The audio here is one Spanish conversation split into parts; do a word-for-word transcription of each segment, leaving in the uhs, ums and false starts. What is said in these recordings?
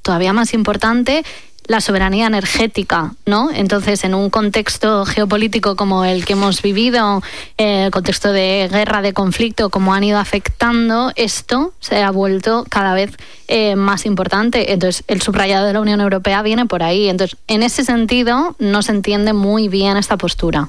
todavía más importante, la soberanía energética, ¿no? Entonces, en un contexto geopolítico como el que hemos vivido, el eh, contexto de guerra, de conflicto, como han ido afectando, esto se ha vuelto cada vez eh, más importante. Entonces, el subrayado de la Unión Europea viene por ahí. Entonces, en ese sentido, no se entiende muy bien esta postura.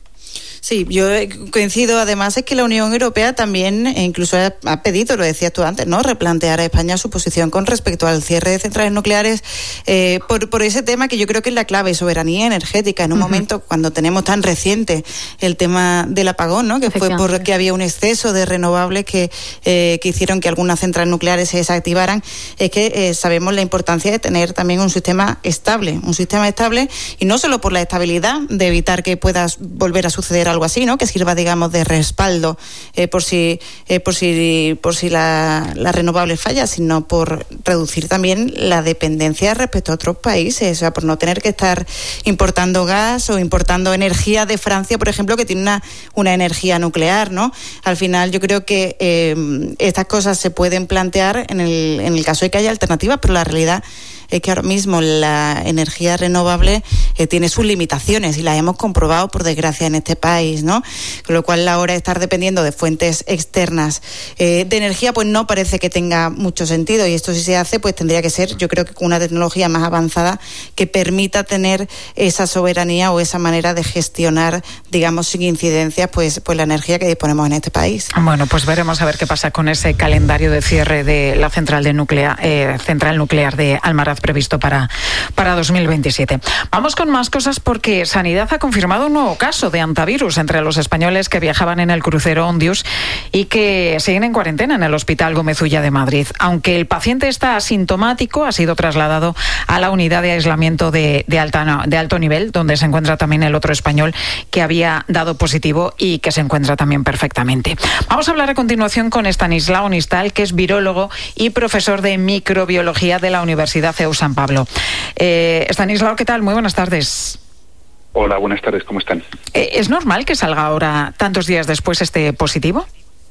Sí, yo coincido. Además es que la Unión Europea también incluso ha pedido, lo decías tú antes, ¿no?, replantear a España su posición con respecto al cierre de centrales nucleares eh, por, por ese tema que yo creo que es la clave, soberanía energética, en un uh-huh. momento cuando tenemos tan reciente el tema del apagón, ¿no?, que fue porque había un exceso de renovables que, eh, que hicieron que algunas centrales nucleares se desactivaran. Es que eh, sabemos la importancia de tener también un sistema estable, un sistema estable, y no solo por la estabilidad de evitar que pueda volver a suceder algo así, ¿no?, que sirva, digamos, de respaldo eh, por si eh, por si por si la, la renovable falla, sino por reducir también la dependencia respecto a otros países, o sea, por no tener que estar importando gas o importando energía de Francia, por ejemplo, que tiene una, una energía nuclear, ¿no? Al final yo creo que eh, estas cosas se pueden plantear en el, en el caso de que haya alternativas, pero la realidad es que ahora mismo la energía renovable eh, tiene sus limitaciones y las hemos comprobado, por desgracia, en este país, ¿no? Con lo cual, la hora de estar dependiendo de fuentes externas eh, de energía, pues no parece que tenga mucho sentido, y esto, si se hace, pues tendría que ser, yo creo que con una tecnología más avanzada que permita tener esa soberanía o esa manera de gestionar, digamos, sin incidencias, pues, pues la energía que disponemos en este país. Bueno, pues veremos a ver qué pasa con ese calendario de cierre de la central de nuclear, eh, central nuclear de Almaraz previsto para, para dos mil veintisiete. Vamos con más cosas, porque Sanidad ha confirmado un nuevo caso de hantavirus entre los españoles que viajaban en el crucero Ondius y que siguen en cuarentena en el Hospital Gómez Ulla de Madrid. Aunque el paciente está asintomático, ha sido trasladado a la unidad de aislamiento de, de, alta, de alto nivel, donde se encuentra también el otro español que había dado positivo y que se encuentra también perfectamente. Vamos a hablar a continuación con Estanislao Nistal, que es virólogo y profesor de microbiología de la Universidad C E U San Pablo. Eh, Estanislao, ¿qué tal? Muy buenas tardes. Hola, buenas tardes, ¿cómo están? Eh, ¿Es normal que salga ahora, tantos días después, este positivo?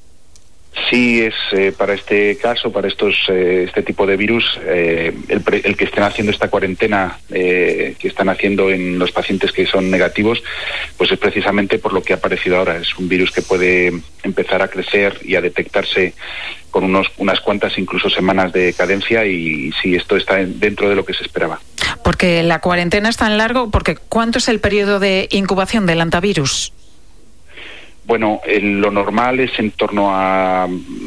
Sí, es eh, para este caso, para estos eh, este tipo de virus, eh, el, el que estén haciendo esta cuarentena, eh, que están haciendo en los pacientes que son negativos, pues es precisamente por lo que ha aparecido ahora. Es un virus que puede empezar a crecer y a detectarse con unos unas cuantas, incluso semanas de cadencia, y sí, esto está dentro de lo que se esperaba. Porque la cuarentena es tan largo, porque ¿cuánto es el periodo de incubación del hantavirus? Bueno, eh, lo normal es en torno a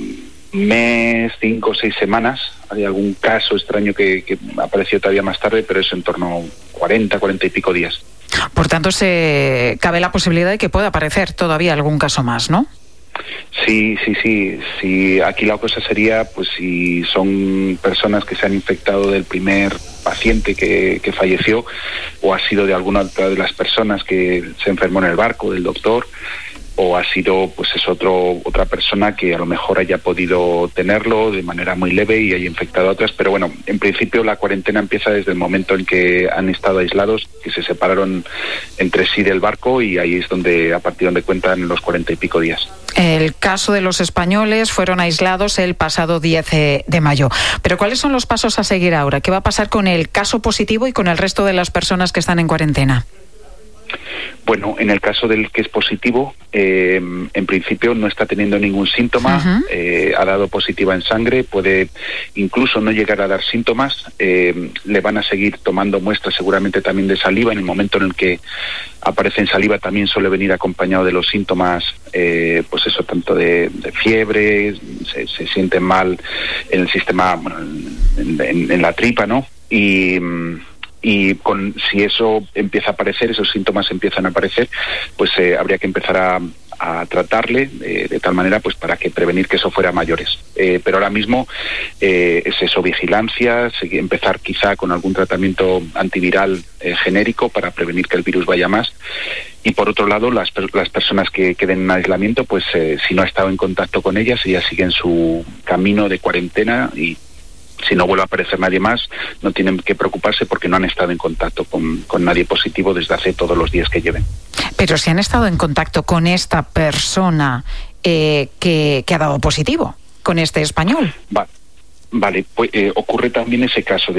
mes, cinco o seis semanas. Hay algún caso extraño que, que apareció todavía más tarde, pero es en torno a cuarenta, cuarenta y pico días. Por tanto, se cabe la posibilidad de que pueda aparecer todavía algún caso más, ¿no? Sí, sí, sí, sí. Aquí la cosa sería, pues, si son personas que se han infectado del primer paciente que, que falleció, o ha sido de alguna otra de las personas que se enfermó en el barco, del doctor, o ha sido, pues, es otro otra persona que a lo mejor haya podido tenerlo de manera muy leve y haya infectado a otras. Pero bueno, en principio la cuarentena empieza desde el momento en que han estado aislados, que se separaron entre sí del barco, y ahí es donde, a partir de donde cuentan los cuarenta y pico días. El caso de los españoles, fueron aislados el pasado diez de mayo. Pero ¿cuáles son los pasos a seguir ahora? ¿Qué va a pasar con el caso positivo y con el resto de las personas que están en cuarentena? Bueno, en el caso del que es positivo, eh, en principio no está teniendo ningún síntoma, uh-huh. eh, ha dado positiva en sangre, puede incluso no llegar a dar síntomas, eh, le van a seguir tomando muestras seguramente también de saliva. En el momento en el que aparece en saliva también suele venir acompañado de los síntomas, eh, pues eso, tanto de, de fiebre, se, se sienten mal en el sistema, bueno, en, en, en la tripa, ¿no? Y... y con si eso empieza a aparecer, esos síntomas empiezan a aparecer, pues eh, habría que empezar a, a tratarle eh, de tal manera, pues, para que prevenir que eso fuera a mayores. Eh, pero ahora mismo eh, es eso, vigilancia, empezar quizá con algún tratamiento antiviral eh, genérico para prevenir que el virus vaya más. Y por otro lado, las, las personas que queden en aislamiento, pues eh, si no ha estado en contacto con ellas, ellas siguen su camino de cuarentena, y si no vuelve a aparecer nadie más, no tienen que preocuparse porque no han estado en contacto con, con nadie positivo desde hace todos los días que lleven. Pero si han estado en contacto con esta persona eh, que, que ha dado positivo, con este español. Va, vale, pues eh, ocurre también ese caso de